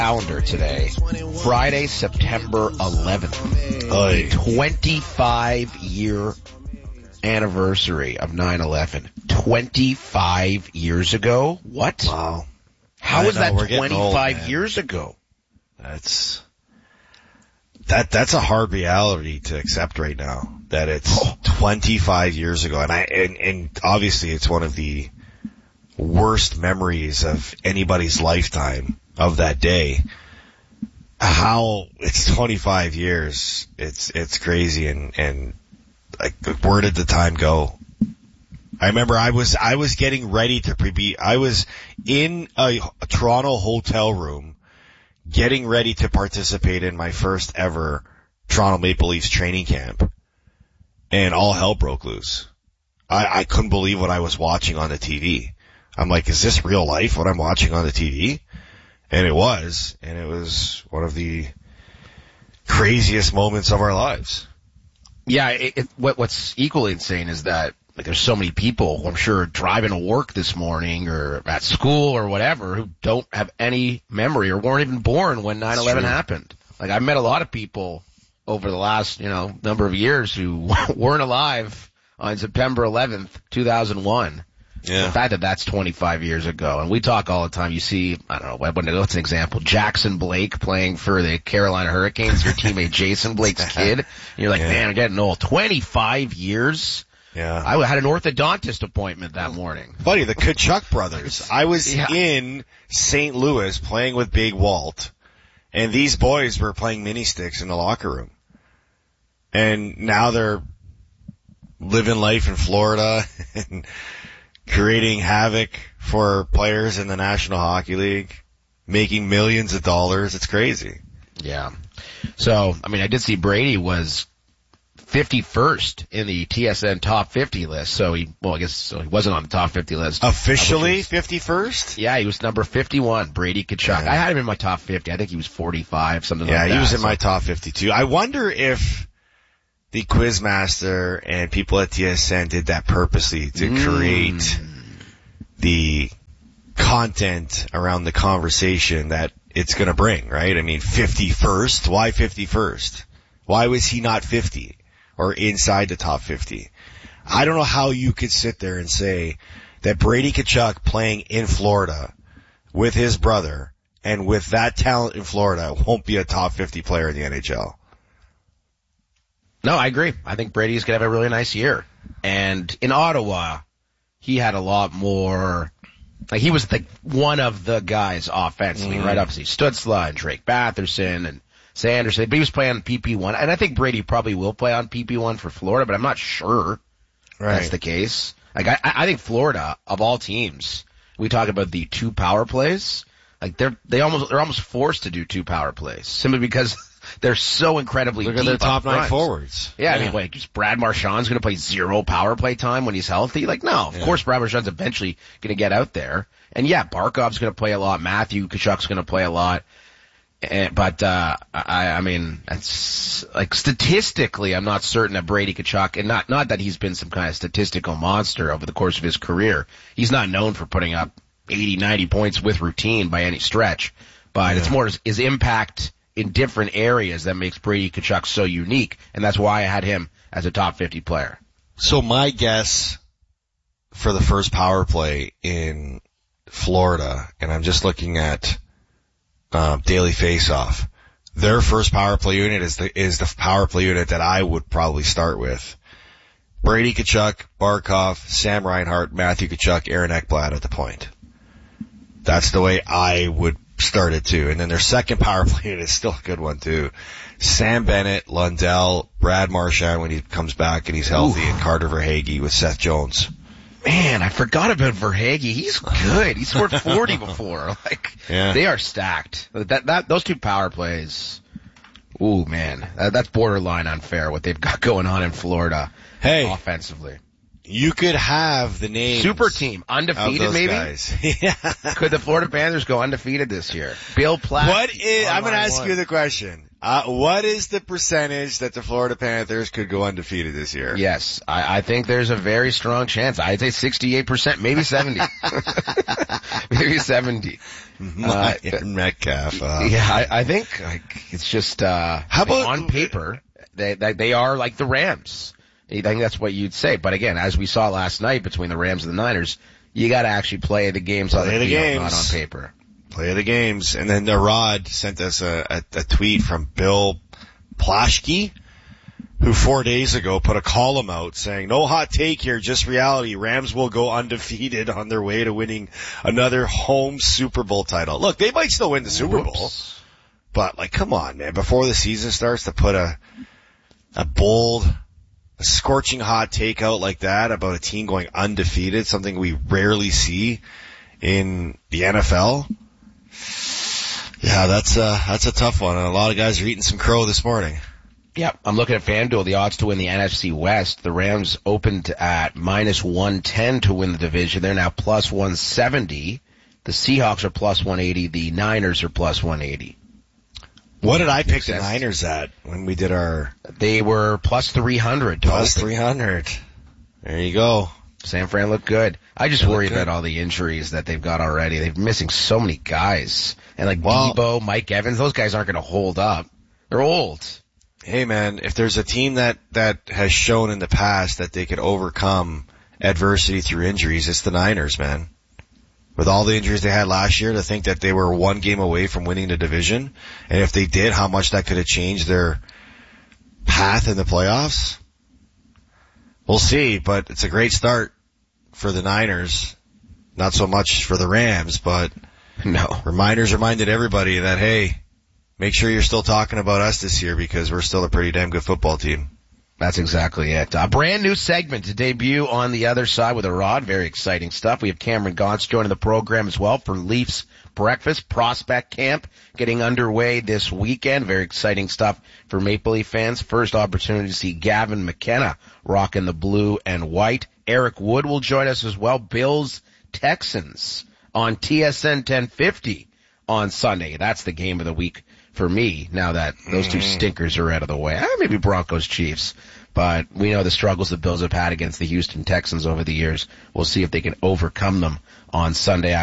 calendar today. Friday, September 11th. 25-year anniversary of 9/11. 25 years ago? What? Wow. How is that 25 old, years ago? That's a hard reality to accept right now. That it's 25 years ago, and obviously it's one of the worst memories of anybody's lifetime of that day. How it's 25 years, it's crazy, and like, where did the time go? I remember I was getting ready to I was in a Toronto hotel room getting ready to participate in my first ever Toronto Maple Leafs training camp, and all hell broke loose. I couldn't believe what I was watching on the TV. I'm like, is this real life, what I'm watching on the TV? And it was one of the craziest moments of our lives. Yeah, what's equally insane is that, like, there's so many people, I'm sure, driving to work this morning or at school or whatever, who don't have any memory or weren't even born when 9/11 happened. Like, I've met a lot of people over the last, number of years who weren't alive on September 11th, 2001. Yeah. The fact that that's 25 years ago. And we talk all the time. You see, I don't know, what's an example? Jackson Blake playing for the Carolina Hurricanes, your teammate Jason Blake's kid. And you're like, man, I'm getting old. 25 years? Yeah. I had an orthodontist appointment that morning. Buddy, the Tkachuk brothers. I was in St. Louis playing with Big Walt, and these boys were playing mini sticks in the locker room. And now they're living life in Florida and creating havoc for players in the National Hockey League, making millions of dollars. It's crazy. Yeah. So, I did see Brady was 51st in the TSN top 50 list. So he wasn't on the top 50 list. Officially 51st? Yeah, he was number 51, Brady Tkachuk. I had him in my top 50. I think he was 45, something like that. Yeah, he was in my top 52. I wonder if the Quizmaster and people at TSN did that purposely to create the content around the conversation that it's going to bring, right? 51st? Why 51st? Why was he not 50 or inside the top 50? I don't know how you could sit there and say that Brady Tkachuk playing in Florida with his brother and with that talent in Florida won't be a top 50 player in the NHL. No, I agree. I think Brady's going to have a really nice year. And in Ottawa, he had a lot more, like, he was one of the guys offensively, right? Obviously, Stützle and Drake Batherson and Sanderson, but he was playing on PP1. And I think Brady probably will play on PP1 for Florida, but I'm not sure that's the case. Like, I think Florida, of all teams, we talk about the 2 power plays, like, they're almost forced to do 2 power plays simply because they're so incredibly deep. Look at their top 9 forwards. Yeah, just Brad Marchand's going to play 0 power play time when he's healthy? Like, no, of course Brad Marchand's eventually going to get out there. And yeah, Barkov's going to play a lot. Matthew Tkachuk's going to play a lot. But it's like, statistically, I'm not certain that Brady Tkachuk, and not that he's been some kind of statistical monster over the course of his career. He's not known for putting up 80, 90 points with routine by any stretch. But it's more his impact in different areas that makes Brady Tkachuk so unique, and that's why I had him as a top 50 player. So my guess for the first power play in Florida, and I'm just looking at Daily Faceoff, their first power play unit is the power play unit that I would probably start with. Brady Tkachuk, Barkov, Sam Reinhart, Matthew Tkachuk, Aaron Ekblad at the point. That's the way I would start it too. And then their second power play unit is still a good one too. Sam Bennett, Lundell, Brad Marchand when he comes back and he's healthy, and Carter Verhaeghe with Seth Jones. Man, I forgot about Verhaeghe. He's good. He scored 40 before. They are stacked. Those 2 power plays. Ooh, man, that's borderline unfair what they've got going on in Florida. Hey, offensively. You could have the names. Super team. Undefeated, maybe? Guys. Yeah. Could the Florida Panthers go undefeated this year? Bill Platt. I'm going to ask you the question. What is the percentage that the Florida Panthers could go undefeated this year? Yes, I think there's a very strong chance. I'd say 68%, maybe 70. Maybe 70. Metcalf. Yeah, I think it's just, how about on paper, they are like the Rams. I think that's what you'd say. But again, as we saw last night between the Rams and the Niners, you gotta actually play the games on the field, not on paper. Play the games. And then Rod sent us a tweet from Bill Plaschke, who 4 days ago put a column out saying, no hot take here, just reality. Rams will go undefeated on their way to winning another home Super Bowl title. Look, they might still win the Super Bowl. But like, come on, man, before the season starts to put a bold, a scorching hot take out like that about a team going undefeated, something we rarely see in the NFL. Yeah, that's a tough one, and a lot of guys are eating some crow this morning. Yeah, I'm looking at FanDuel. The odds to win the NFC West. The Rams opened at minus 110 to win the division. They're now plus 170. The Seahawks are plus 180. The Niners are plus 180. What did I pick the Niners at when we did our... They were plus 300. Plus 300. There you go. San Fran looked good. I just worry about all the injuries that they've got already. They're missing so many guys. And like Debo, Mike Evans, those guys aren't going to hold up. They're old. Hey man, if there's a team that has shown in the past that they could overcome adversity through injuries, it's the Niners, man. With all the injuries they had last year, to think that they were one game away from winning the division, and if they did, how much that could have changed their path in the playoffs. We'll see, but it's a great start for the Niners. Not so much for the Rams, but reminders reminded everybody that, hey, make sure you're still talking about us this year because we're still a pretty damn good football team. That's exactly it. A brand new segment to debut on the other side with a Rod. Very exciting stuff. We have Cameron Gaunce joining the program as well for Leafs Breakfast Prospect Camp getting underway this weekend. Very exciting stuff for Maple Leaf fans. First opportunity to see Gavin McKenna rocking the blue and white. Eric Wood will join us as well. Bills Texans on TSN 1050 on Sunday. That's the game of the week for me, now that those two stinkers are out of the way. Maybe Broncos Chiefs, but we know the struggles the Bills have had against the Houston Texans over the years. We'll see if they can overcome them on Sunday